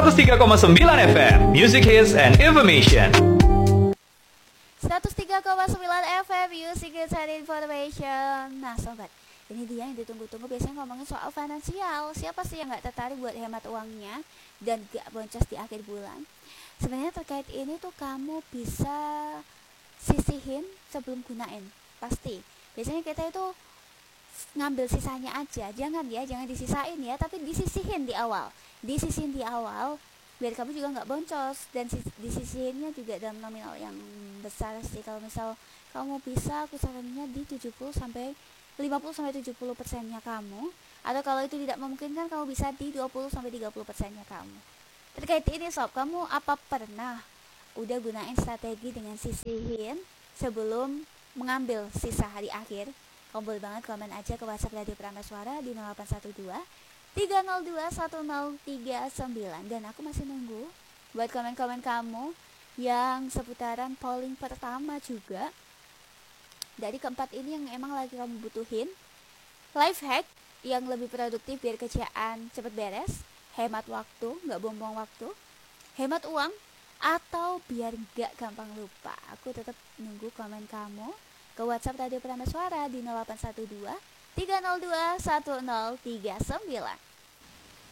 103,9 FM, Music Hits and Information. 103,9 FM, Music Hits and Information. Nah sobat, ini dia yang ditunggu-tunggu. Biasanya ngomongin soal finansial. Siapa sih yang gak tertarik buat hemat uangnya dan gak boncos di akhir bulan? Sebenarnya terkait ini tuh kamu bisa sisihin sebelum gunain. Pasti. Biasanya kita itu ngambil sisanya aja, jangan disisain ya, tapi disisihin di awal biar kamu juga nggak boncos, dan disisihinnya juga dalam nominal yang besar sih. Kalau misal kamu bisa, aku sarannya di 50 sampai 70%-nya kamu, atau kalau itu tidak memungkinkan kamu bisa di 20 sampai 30%-nya kamu. Terkait ini sob, kamu apa pernah udah gunain strategi dengan sisihin sebelum mengambil sisa hari akhir? Kamu boleh banget komen aja ke WhatsApp Radio Prameswara di 0812 302 1039. Dan aku masih nunggu buat komen-komen kamu yang seputaran polling pertama juga. Dari keempat ini yang emang lagi kamu butuhin life hack yang lebih produktif biar kerjaan cepet beres, hemat waktu, gak buang-buang waktu, hemat uang, atau biar gak gampang lupa. Aku tetap nunggu komen kamu ke WhatsApp Radio Prameswara di 0812 302 1039.